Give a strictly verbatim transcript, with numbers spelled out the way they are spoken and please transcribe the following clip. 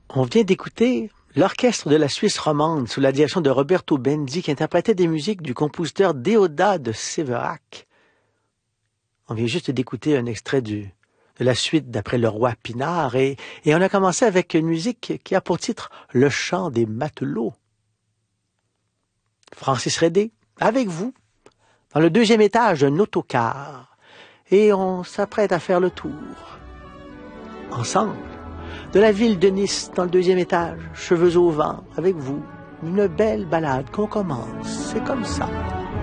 On vient d'écouter l'orchestre de la Suisse romande sous la direction de Roberto Benzi qui interprétait des musiques du compositeur Déodat de Séverac. On vient juste d'écouter un extrait du, de la suite d'après le roi Pinard et, et on a commencé avec une musique qui a pour titre Le chant des matelots. Francis Redé, avec vous, dans le deuxième étage d'un autocar et on s'apprête à faire le tour. Ensemble, de la ville de Nice dans le deuxième étage, cheveux au vent, avec vous, une belle balade qu'on commence, c'est comme ça.